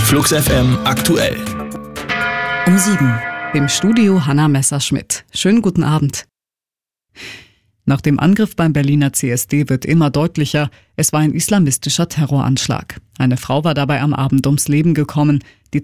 Flux FM aktuell. Um 7. Im Studio Hanna Messerschmidt. Schönen guten Abend. Nach dem Angriff beim Berliner CSD wird immer deutlicher, es war ein islamistischer Terroranschlag. Eine Frau war dabei am Abend ums Leben gekommen. Die